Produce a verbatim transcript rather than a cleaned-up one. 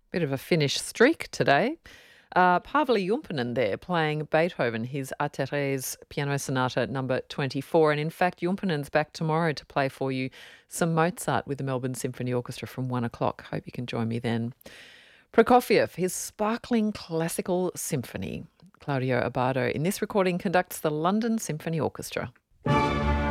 Bit of a Finnish streak today. Uh, Paavali Jumpinen there playing Beethoven, his A Therese Piano Sonata number twenty-four. And in fact, Jumpinen's back tomorrow to play for you some Mozart with the Melbourne Symphony Orchestra from one o'clock. Hope you can join me then. Prokofiev, his sparkling classical symphony. Claudio Abbado in this recording conducts the London Symphony Orchestra.